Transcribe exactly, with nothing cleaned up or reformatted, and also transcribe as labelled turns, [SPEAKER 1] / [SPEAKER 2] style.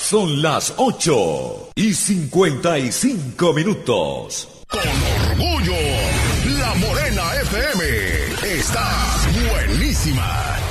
[SPEAKER 1] Son las ocho y cincuenta y cinco minutos.
[SPEAKER 2] Con orgullo, La Morena F M está buenísima.